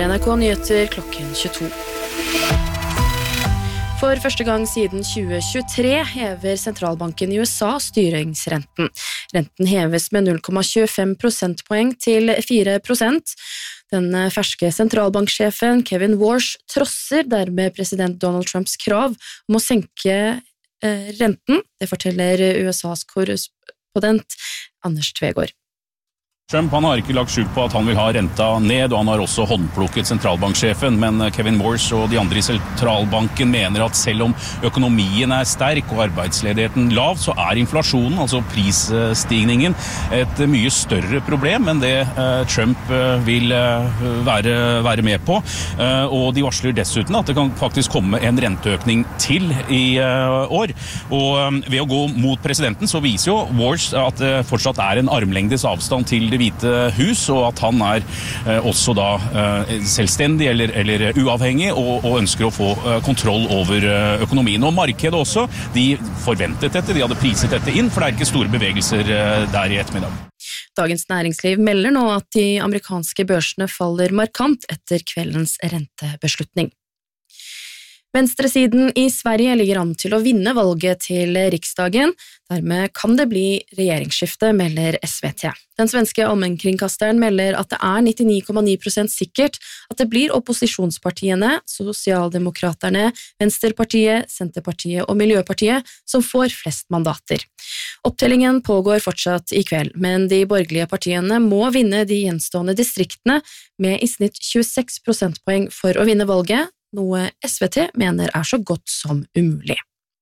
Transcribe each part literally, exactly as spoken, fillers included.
er N R K Nyheter klokken tjueto. For første gang siden tjue tjuetre hever sentralbanken i U S A styringsrenten. Renten heves med null komma tjuefem prosentpoeng til fire prosent. Den ferske sentralbanksjefen Kevin Warsh trosser dermed president Donald Trumps krav om å senke eh, renten. Det forteller U S A's korrespondent Anders Tvegård. Trump han har ikke lagt skjul på at han vil ha renta ned, og han har også håndplukket sentralbanksjefen, men Kevin Warsh og de andre i sentralbanken mener at selv om økonomien er sterk og arbeidsledigheten lav, så er inflasjonen, altså prisstigningen, et mye større problem enn det eh, Trump eh, vil eh, være, være med på. Eh, og de varsler dessuten at det kan faktisk komme en renteøkning til i eh, år. Og eh, ved å gå mot presidenten så viser jo Warsh at det fortsatt er en armlengdes avstand til det Hvite hus, og at han er eh, også da eh, selvstendig eller, eller uavhengig og, og ønsker å få eh, kontroll over eh, økonomien. Og markedet også, de forventet dette, de hadde priset dette inn, for det er ikke store bevegelser eh, der i ettermiddag. Dagens Næringsliv melder nå at de amerikanske børsene faller markant etter kveldens rentebeslutning. Venstresiden i Sverige ligger an til å vinne valget til Riksdagen. Dermed kan det bli regjeringsskifte, melder S V T. Den svenske allmennkringkasteren melder at det er nittini komma ni prosent sikkert at det blir opposisjonspartiene, Sosialdemokraterne, Venstrepartiet, Senterpartiet og Miljøpartiet som får flest mandater. Opptellingen pågår fortsatt i kveld, men de borgerlige partiene må vinne de gjenstående distriktene med i snitt tjueseks prosentpoeng for å vinne valget, noe S V T mener er så godt som umulig.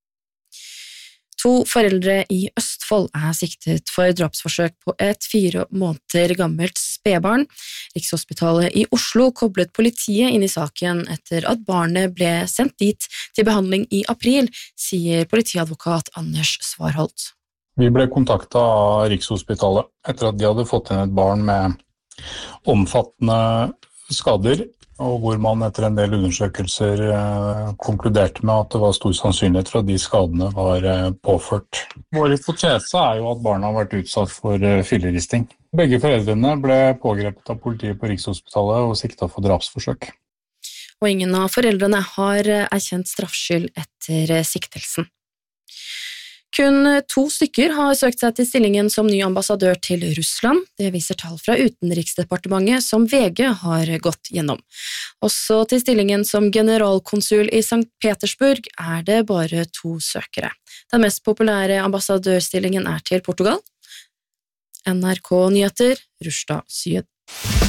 To foreldre i Østfold er siktet for drapsforsøk på et fire måneder gammelt spedbarn. Rikshospitalet i Oslo koblet politiet inn i saken etter at barnet ble sendt dit til behandling i april, sier politiadvokat Anders Svarholt. Vi ble kontaktet av Rikshospitalet etter at de hadde fått inn et barn med omfattende skader, og hvor man etter en del undersøkelser eh, konkluderte med at det var stor sannsynlighet for at de skadene var eh, påført. Vår hypotese er jo at barna har vært utsatt for eh, fylleristing. Begge foreldrene ble pågrepet av politiet på Rikshospitalet og siktet for drapsforsøk. Og ingen av foreldrene har erkjent straffskyld etter siktelsen. Kun to stykker har søkt seg til stillingen som ny ambassadør til Russland. Det viser tall fra Utenriksdepartementet som V G har gått gjennom. Også til stillingen som generalkonsul i Sankt Petersburg er det bare to søkere. Den mest populære ambassadørstillingen er til Portugal. N R K Nyheter, Rushda Syed.